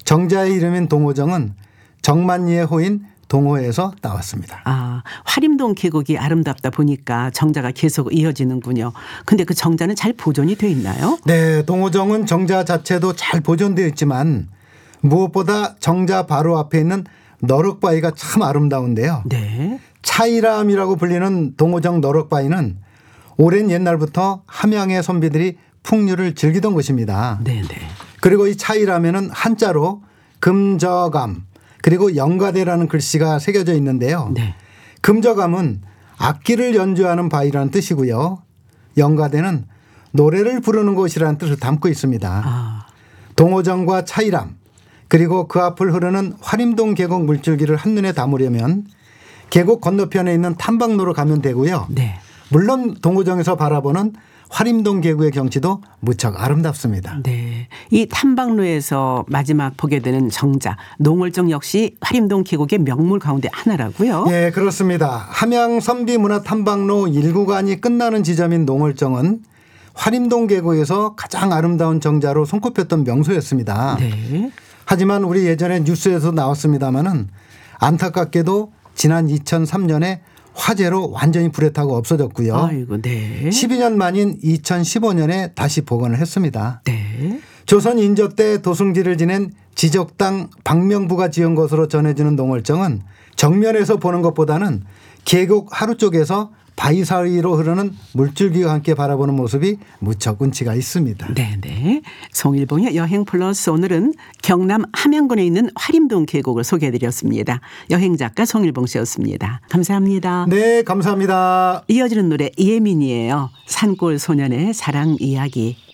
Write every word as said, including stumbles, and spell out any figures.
정자의 이름인 동호정은 정만리의 호인 동호에서 나왔습니다. 아, 화림동 계곡이 아름답다 보니까 정자가 계속 이어지는군요. 근데 그 정자는 잘 보존이 돼 있나요? 네, 동호정은 정자 자체도 잘 보존되어 있지만 무엇보다 정자 바로 앞에 있는 너럭바위가 참 아름다운데요. 네. 차이람이라고 불리는 동호정 너럭바위는 오랜 옛날부터 함양의 선비들이 풍류를 즐기던 곳입니다. 네네. 그리고 이 차이람에는 한자로 금저감 그리고 영가대라는 글씨가 새겨져 있는데요. 네. 금저감은 악기를 연주하는 바위라는 뜻이고요. 영가대는 노래를 부르는 곳이라는 뜻을 담고 있습니다. 아. 동호정과 차이람 그리고 그 앞을 흐르는 화림동 계곡 물줄기를 한눈에 담으려면 계곡 건너편에 있는 탐방로로 가면 되고요. 네. 물론 동호정에서 바라보는 화림동 계곡의 경치도 무척 아름답습니다. 네. 이 탐방로에서 마지막 보게 되는 정자, 농월정 역시 화림동 계곡의 명물 가운데 하나라고요. 예, 그렇습니다. 함양 선비문화 탐방로 일 구간이 끝나는 지점인 농월정은 화림동 계곡에서 가장 아름다운 정자로 손꼽혔던 명소였습니다. 네. 하지만 우리 예전에 뉴스에서 나왔습니다마는 안타깝게도 지난 이천삼 년에 화재로 완전히 불에 타고 없어졌고요. 아이고, 네. 십이 년 만인 이천십오 년에 다시 복원을 했습니다. 네. 조선 인조 때 도승지를 지낸 지적당 박명부가 지은 것으로 전해지는 농월정은 정면에서 보는 것보다는 계곡 하루 쪽에서 바위 사이로 흐르는 물줄기와 함께 바라보는 모습이 무척 운치가 있습니다. 네네. 송일봉의 여행 플러스 오늘은 경남 함양군에 있는 화림동 계곡을 소개해드렸습니다. 여행작가 송일봉 씨였습니다. 감사합니다. 네, 감사합니다. 이어지는 노래 이예민이에요. 산골 소년의 사랑 이야기.